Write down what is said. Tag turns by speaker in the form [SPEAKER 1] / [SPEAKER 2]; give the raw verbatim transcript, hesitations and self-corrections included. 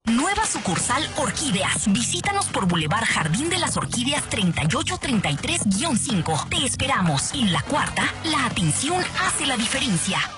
[SPEAKER 1] Nueva sucursal Orquídeas. Visítanos por Boulevard Jardín de las Orquídeas treinta y ocho treinta y tres guión cinco. Te esperamos. En la cuarta, la atención hace la diferencia.